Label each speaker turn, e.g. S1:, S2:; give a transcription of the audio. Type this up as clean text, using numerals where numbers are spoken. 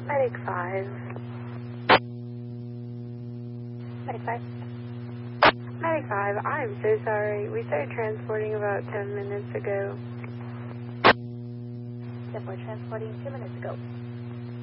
S1: Medic 5.
S2: Medic 5.
S1: Medic 5, I'm so sorry. We started transporting about 10 minutes ago.
S2: Yep, we're transporting 2 minutes ago.